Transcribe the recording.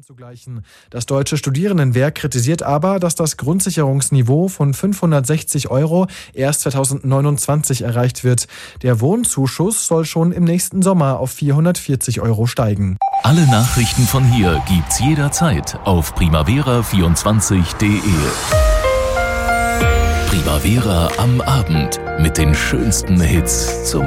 anzugleichen. Das Deutsche Studierendenwerk kritisiert aber, dass das Grundsicherungsniveau von 560 € erst 2029 erreicht wird. Der Wohnzuschuss soll schon im nächsten Sommer auf 440 € steigen. Alle Nachrichten von hier gibt's jederzeit auf primavera24.de. Primavera am Abend mit den schönsten Hits zum